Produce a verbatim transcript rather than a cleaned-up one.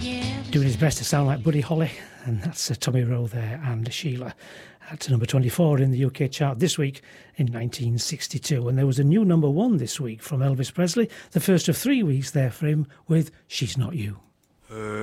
Doing his best to sound like Buddy Holly, and that's uh, Tommy Rowe there and Sheila at number twenty-four in the U K chart this week in nineteen sixty-two. And there was a new number one this week from Elvis Presley, the first of three weeks there for him with She's Not You.